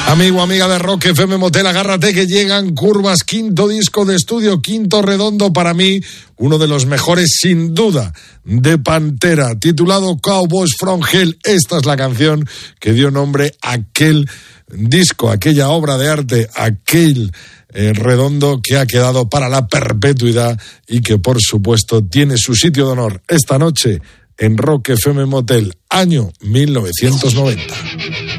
Amigo, amiga de Rock FM Motel, agárrate que llegan Curvas, quinto disco de estudio, quinto redondo, para mí uno de los mejores sin duda de Pantera, titulado Cowboys from Hell. Esta es la canción que dio nombre a aquel disco, aquella obra de arte, aquel redondo que ha quedado para la perpetuidad y que por supuesto tiene su sitio de honor esta noche en Rock FM Motel, año 1990.